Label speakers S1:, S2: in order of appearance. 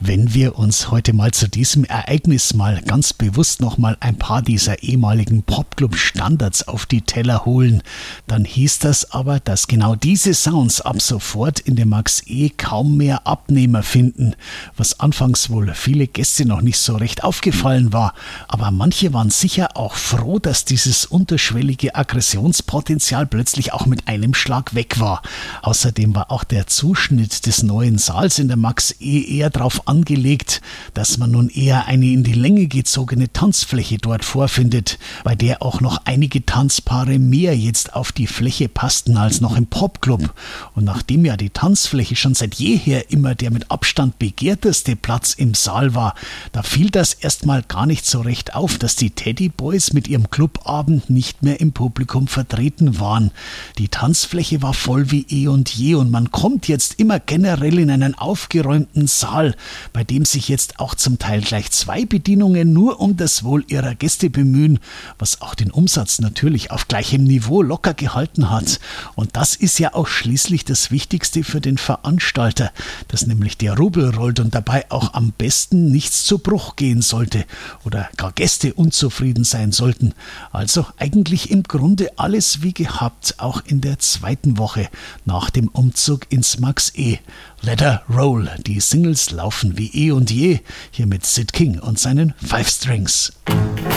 S1: Wenn wir uns heute mal zu diesem Ereignis mal ganz bewusst nochmal ein paar dieser ehemaligen Popclub-Standards auf die Teller holen, dann hieß das aber, dass genau diese Sounds ab sofort in der Max E kaum mehr Abnehmer finden, was anfangs wohl viele Gäste noch nicht so recht aufgefallen war, aber manche waren sicher auch froh, dass dieses unterschwellige Aggressionspotenzial plötzlich auch mit einem Schlag weg war. Außerdem war auch der Zuschnitt des neuen Saals in der Max E eher darauf angelegt, dass man nun eher eine in die Länge gezogene Tanzfläche dort vorfindet, bei der auch noch einige Tanzpaare mehr jetzt auf die Fläche passten als noch im Popclub. Und nachdem ja die Tanzfläche schon seit jeher immer der mit Abstand begehrteste Platz im Saal war, da fiel das erstmal gar nicht so recht auf, dass die Teddy Boys mit ihrem Clubabend nicht mehr im Publikum vertreten waren. Die Tanzfläche war voll wie eh und je und man kommt jetzt immer generell in einen aufgeräumten Saal, bei dem sich jetzt auch zum Teil gleich 2 Bedienungen nur um das Wohl ihrer Gäste bemühen, was auch den Umsatz natürlich auf gleichem Niveau locker gehalten hat. Und das ist ja auch schließlich das Wichtigste für den Veranstalter, dass nämlich der Rubel rollt und dabei auch am besten nichts zu Bruch gehen sollte oder gar Gäste unzufrieden sein sollten. Also eigentlich im Grunde alles wie gehabt, auch in der zweiten Woche nach dem Umzug ins Max E. Let her roll, die Singles laufen wie eh und je, hier mit Sid King und seinen Five Strings.